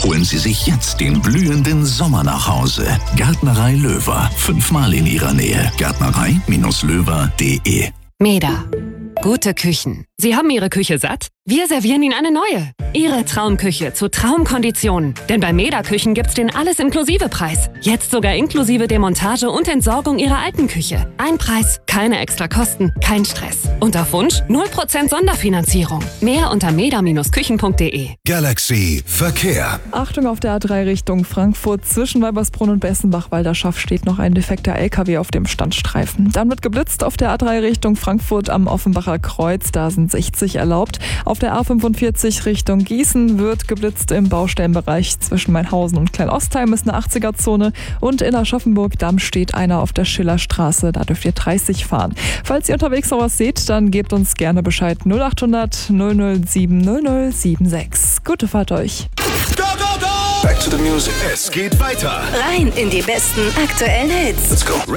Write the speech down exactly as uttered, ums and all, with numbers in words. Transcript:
Holen Sie sich jetzt den blühenden Sommer nach Hause. Gärtnerei Löwer. Fünfmal in Ihrer Nähe. Gärtnerei Löwer punkt de. Meda. Gute Küchen. Sie haben Ihre Küche satt? Wir servieren Ihnen eine neue. Ihre Traumküche zu Traumkonditionen. Denn bei Meda Küchen gibt's den Alles-Inklusive-Preis. Jetzt sogar inklusive Demontage und Entsorgung Ihrer alten Küche. Ein Preis, keine extra Kosten, kein Stress. Und auf Wunsch null Prozent Sonderfinanzierung. Mehr unter meda Küchen punkt de. Galaxy Verkehr. Achtung auf der A drei Richtung Frankfurt. Zwischen Weibersbrunn und Bessenbach-Walderschaft steht noch ein defekter L K W auf dem Standstreifen. Dann wird geblitzt auf der A drei Richtung Frankfurt am Offenbacher Kreuz. Da sind sechzig erlaubt. Auf der A fünfundvierzig Richtung Gießen wird geblitzt im Baustellenbereich. Zwischen Mainhausen und Kleinostheim ist eine achtziger-Zone. Und in Aschaffenburg-Damm steht einer auf der Schillerstraße. Da dürft ihr dreißig fahren. Falls ihr unterwegs noch was seht, dann gebt uns gerne Bescheid. null achthundert null null sieben null null sieben sechs. Gute Fahrt euch. Go, go, go! Back to the music. Es geht weiter. Rein in die besten aktuellen Hits. Let's go.